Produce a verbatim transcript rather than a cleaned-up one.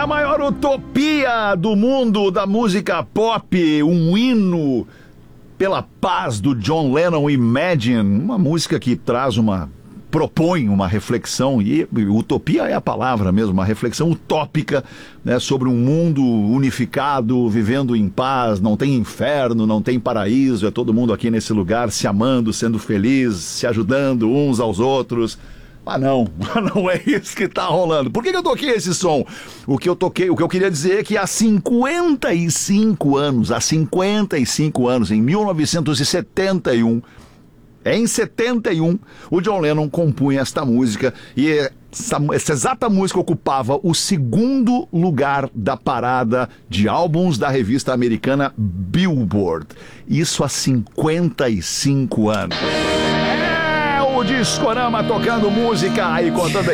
A maior utopia do mundo da música pop, um hino pela paz do John Lennon, Imagine, uma música que traz uma, propõe uma reflexão, e utopia é a palavra mesmo, uma reflexão utópica, né, sobre um mundo unificado, vivendo em paz, não tem inferno, não tem paraíso, é todo mundo aqui nesse lugar se amando, sendo feliz, se ajudando uns aos outros. Ah, não, não é isso que tá rolando. Por que que eu toquei esse som? O que eu toquei, o que eu queria dizer é que há cinquenta e cinco anos, há cinquenta e cinco anos, em mil novecentos e setenta e um, em setenta e um, o John Lennon compunha esta música e essa, essa exata música ocupava o segundo lugar da parada de álbuns da revista americana Billboard. Isso há cinquenta e cinco anos. O Discorama tocando música e contando